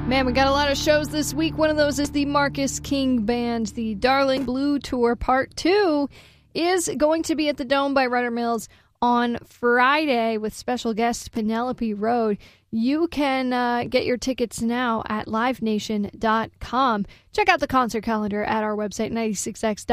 Man, we got a lot of shows this week. One of those is the Marcus King Band. The Darling Blue Tour Part 2 is going to be at the Dome by Rudder Mills on Friday with special guest Penelope Road. You can get your tickets now at livenation.com. Check out the concert calendar at our website, 96x.com.